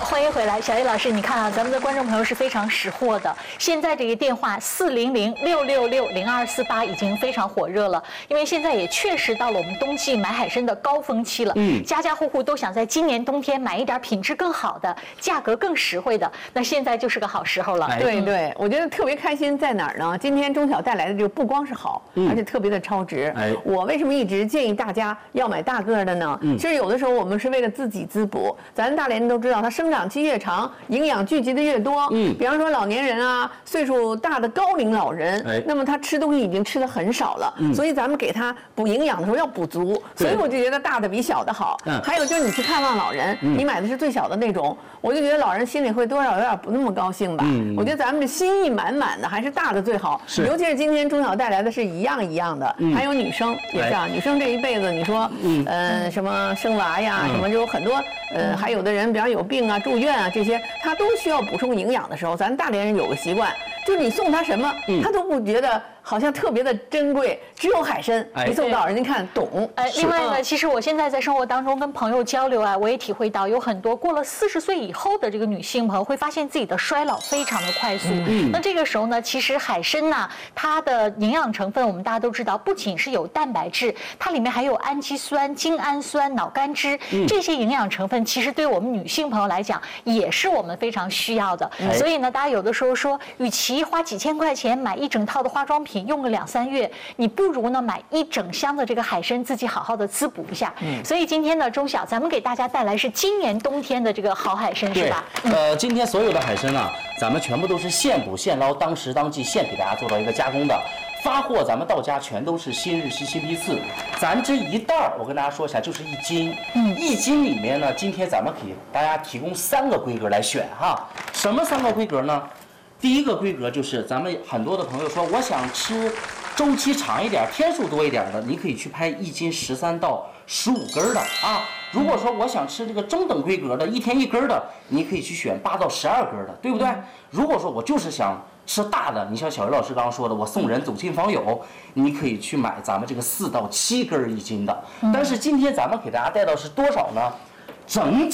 欢迎回来，小叶老师，你看啊，咱们的观众朋友是非常识货的。现在这个电话400-666-0248已经非常火热了，因为现在也确实到了我们冬季买海参的高峰期了。家家户户都想在今年冬天买一点品质更好的、价格更实惠的，那现在就是个好时候了。 对对，我觉得特别开心在哪儿呢？今天钟晓带来的这个不光是好，而且特别的超值。我为什么一直建议大家要买大个的呢？其实有的时候我们是为了自己滋补，咱大连人都知道，它生长期越长，营养聚集的越多。比方说老年人啊，岁数大的高龄老人，那么他吃东西已经吃的很少了，所以咱们给他补营养的时候要补足。所以我就觉得大的比小的好。还有就是你去看望老人，你买的是最小的那种，我就觉得老人心里会多少有点不那么高兴吧。我觉得咱们这心意满满的，还是大的最好。尤其是今天钟晓带来的是一样一样的，还有女生也是啊，女生这一辈子你说，什么生娃呀，什么就有很多，还有的人比方有病啊、住院啊这些，他都需要补充营养的时候，咱大连人有个习惯，就是你送他什么，他都不觉得好像特别的珍贵，只有海参，你送到人家看懂。 另外呢，其实我现在在生活当中跟朋友交流啊，我也体会到有很多过了40岁以后的这个女性朋友会发现自己的衰老非常的快速。那这个时候呢，其实海参呢，它的营养成分我们大家都知道，不仅是有蛋白质，它里面还有氨基酸、精氨酸、脑苷汁这些营养成分，其实对我们女性朋友来讲也是我们非常需要的。所以呢，大家有的时候说，与其花几千块钱买一整套的化妆品用个2、3月，你不如呢买一整箱的这个海参，自己好好的滋补一下。所以今天呢，钟晓咱们给大家带来是今年冬天的这个好海参，是吧？ 今天所有的海参啊，咱们全部都是现捕现捞，当时当季现给大家做到一个加工的。发货咱们到家全都是新日期、新批次。咱这一袋儿，我跟大家说一下，就是1斤。1斤里面呢，今天咱们给大家提供3个规格来选哈。什么3个规格呢？第一个规格就是咱们很多的朋友说，我想吃周期长一点、天数多一点的，你可以去拍1斤13到15根的啊。如果说我想吃这个中等规格的，1天1根的，你可以去选8到12根的，对不对？如果说我就是想吃大的，你像小鱼老师刚刚说的，我送人走亲访友，你可以去买咱们这个4到7根1斤的。但是今天咱们给大家带到是多少呢？整